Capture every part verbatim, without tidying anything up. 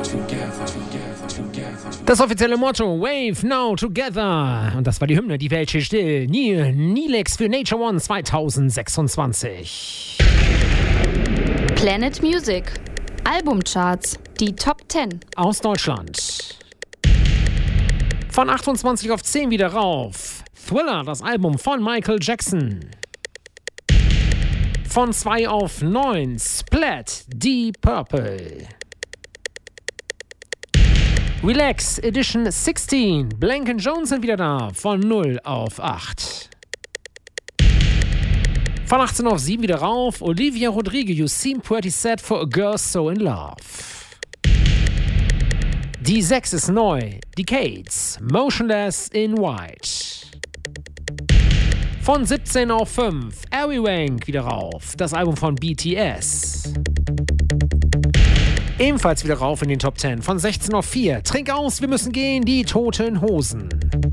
Das offizielle Motto, Wave Now Together. Und das war die Hymne, die Welt steht still. Neil Nilex für Nature One zwanzig sechsundzwanzig. Planet Music. Albumcharts. Die Top zehn. Aus Deutschland. Von achtundzwanzig auf zehn wieder rauf. Thriller, das Album von Michael Jackson. Von zwei auf neun. Splat, Deep Purple. Relax Edition sechzehn. Blank and Jones sind wieder da. Von null auf acht. Von achtzehn auf sieben wieder rauf. Olivia Rodrigo, You Seem Pretty Sad for a Girl So in Love. Die sechs ist neu. Decades, Motionless in White. Von siebzehn auf fünf. Ari Wank wieder rauf. Das Album von B T S. Ebenfalls wieder rauf in den Top zehn. Von sechzehn auf vier. Trink aus, wir müssen gehen. Die Toten Hosen.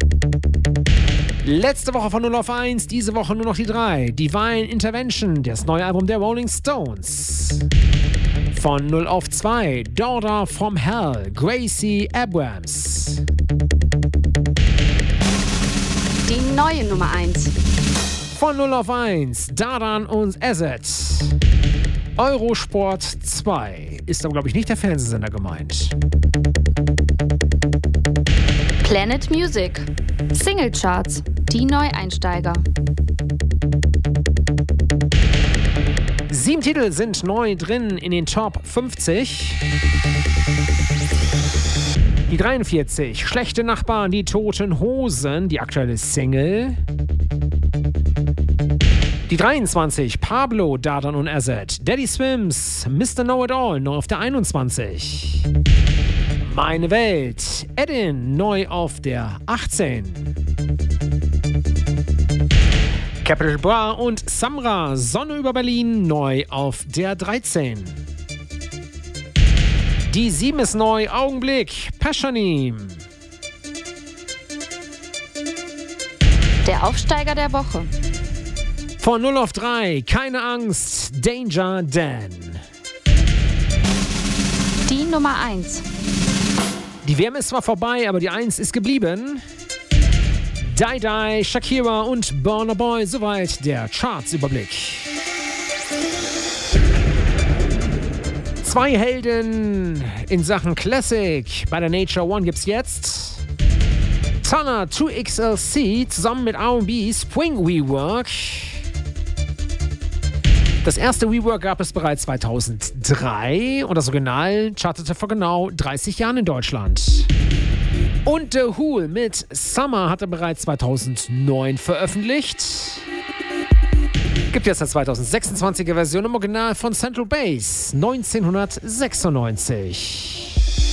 Letzte Woche von null auf eins. Diese Woche nur noch die drei. Divine Intervention. Das neue Album der Rolling Stones. Von null auf zwei. Daughter from Hell. Gracie Abrams. Die neue Nummer eins. Von null auf eins. Dardan und Azad. Eurosport zwei. Ist aber, glaube ich, nicht der Fernsehsender gemeint. Planet Music. Singlecharts. Die Neueinsteiger. Sieben Titel sind neu drin in den Top fünfzig. Die dreiundvierzig. Schlechte Nachbarn, die Toten Hosen. Die aktuelle Single. Die dreiundzwanzig, Pablo, Dardan und Azad. Daddy Swims, Mister Know-It-All, neu auf der einundzwanzig. Meine Welt, Edin, neu auf der achtzehn. Capital Bra und Samra, Sonne über Berlin, neu auf der dreizehn. Die sieben ist neu, Augenblick, Paschanim. Der Aufsteiger der Woche. Von null auf drei, keine Angst, Danger Dan. Die Nummer eins. Die W M ist zwar vorbei, aber die eins ist geblieben. Die Die, Shakira und Burna Boy, soweit der Chartsüberblick. Zwei Helden in Sachen Classic. Bei der Nature One gibt's jetzt Tana zwei X L C zusammen mit R und B Spring Rework. Das erste Rework gab es bereits zweitausenddrei und das Original chartete vor genau dreißig Jahren in Deutschland. Und The Who mit Summer hatte bereits zweitausendneun veröffentlicht. Gibt jetzt eine zweitausendsechsundzwanziger Version im Original von Central Bass neunzehnhundertsechsundneunzig.